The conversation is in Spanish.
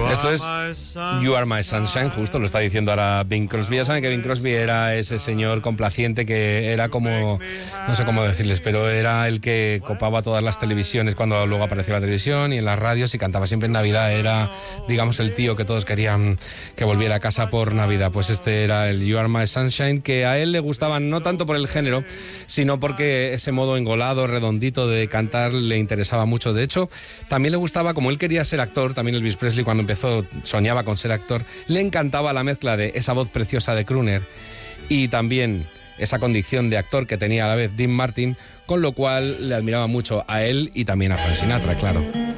Esto es You Are My Sunshine, justo lo está diciendo ahora Bing Crosby. Ya saben que Bing Crosby era ese señor complaciente que era como, no sé cómo decirles, pero era el que copaba todas las televisiones cuando luego apareció la televisión y en las radios y cantaba siempre en Navidad. Era, digamos, el tío que todos querían que volviera a casa por Navidad. Pues este era el You Are My Sunshine, que a él le gustaba no tanto por el género, sino porque ese modo engolado, redondito de cantar le interesaba mucho. De hecho, también le gustaba, como él quería ser actor, también Elvis Presley cuando empezó soñaba con ser actor, le encantaba la mezcla de esa voz preciosa de crooner y también esa condición de actor que tenía a la vez Dean Martin, con lo cual le admiraba mucho a él y también a Frank Sinatra, claro.